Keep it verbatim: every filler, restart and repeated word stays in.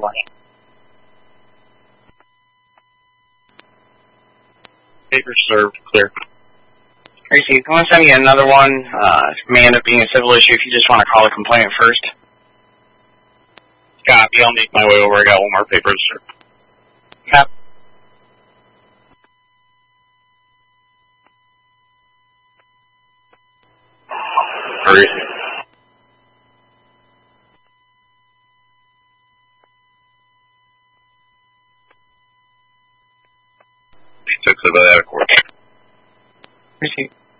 Papers served, clear. Tracy, if you want to send me another one, uh, it may end up being a civil issue if you just want to call the complainant first. Copy, I'll make my way over. I got one more paper to serve. Copy. Hurry. He took the out of court. Tracy.